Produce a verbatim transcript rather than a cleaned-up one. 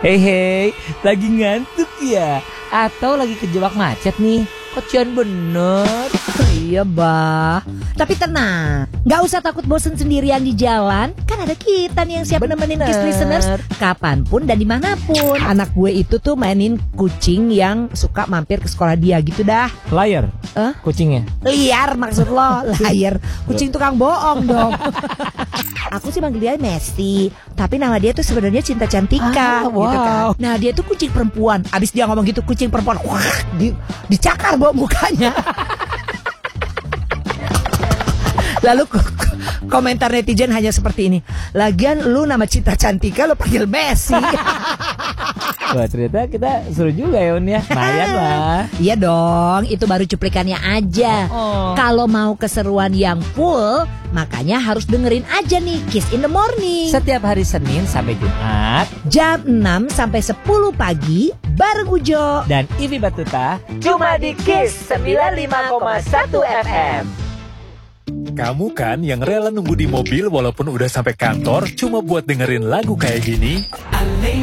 Hei hei, lagi ngantuk ya? Atau lagi kejebak macet nih? Kocian bener. Iya bah, tapi tenang, gak usah takut bosen sendirian di jalan. Kan ada kita nih yang siap Bener. nemenin Kiss Listeners kapanpun dan dimanapun. Anak gue itu tuh mainin kucing yang suka mampir ke sekolah dia gitu dah. Layar? Eh? Kucingnya? Liar maksud lo, layar. Kucing tukang bohong dong. Aku sih manggil dia Messi, tapi nama dia tuh sebenarnya Cinta Cantika, Ah, gitu kan. wow. Nah dia tuh kucing perempuan. Abis dia ngomong gitu kucing perempuan, wah, di, dicakar bawa mukanya. Lalu ko- ko- komentar netizen hanya seperti ini. Lagian lu nama Cinta Cantika lu panggil Messi. Wah ternyata kita seru juga ya Un ya. Lumayan lah. Iya dong, itu baru cuplikannya aja. Oh. Kalau mau keseruan yang full, makanya harus dengerin aja nih Kiss in the Morning. Setiap hari Senin sampai Jumat. Jam enam sampai sepuluh pagi bareng Ujo. Dan Ivi Batuta. Cuma di Kiss sembilan puluh lima koma satu F M. Kamu kan yang rela nunggu di mobil walaupun udah sampai kantor cuma buat dengerin lagu kayak gini?